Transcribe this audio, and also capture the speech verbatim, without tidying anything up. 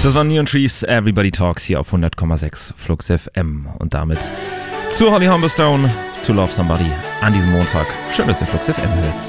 Das waren Neon Trees, Everybody Talks hier auf hundert Komma sechs Flux F M. Und damit zu Holly Humberstone, To Love Somebody an diesem Montag. Schön, dass ihr Flux F M hört.